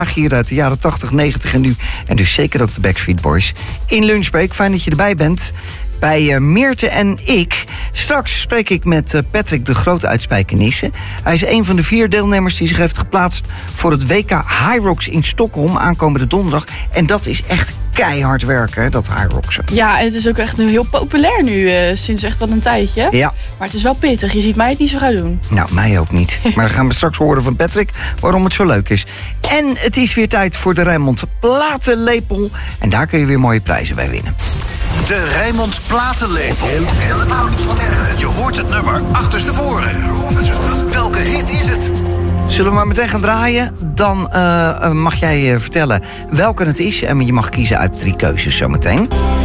hier uit de jaren 80, 90 en nu. En dus zeker ook de Backstreet Boys. In Lunchbreak, fijn dat je erbij bent. Bij Meerte en ik. Straks spreek ik met Patrick de Grote uit Spijkenisse. Hij is een van de 4 deelnemers die zich heeft geplaatst voor het WK Hyrox in Stockholm aankomende donderdag. En dat is echt keihard werken, hè, dat Hyroxen. Ja, en het is ook echt nu heel populair nu, sinds echt wel een tijdje. Ja. Maar het is wel pittig, je ziet mij het niet zo gaan doen. Nou, mij ook niet. Maar dan gaan we straks horen van Patrick waarom het zo leuk is. En het is weer tijd voor de Rijnmond Platenlepel. En daar kun je weer mooie prijzen bij winnen. De Rijnmond Platenlepel. Je hoort het nummer achterstevoren. Welke hit is het? Zullen we maar meteen gaan draaien? Dan mag jij vertellen welke het is. En je mag kiezen uit 3 keuzes zometeen.